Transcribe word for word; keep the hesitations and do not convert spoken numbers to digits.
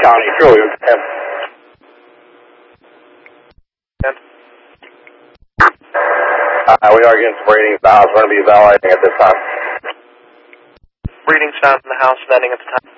County, Julie. ten. ten. Uh, we are getting some readings in the house. We're going to be evaluating at this time. Readings found in the house, vending at the time.